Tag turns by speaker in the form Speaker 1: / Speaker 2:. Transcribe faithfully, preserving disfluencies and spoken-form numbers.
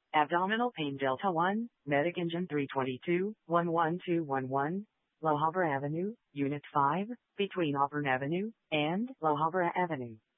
Speaker 1: Abdominal pain Delta one, Medic Engine three twenty-two, one one two one one, La Habra Avenue, Unit five, between Auburn Avenue and La Habra Avenue.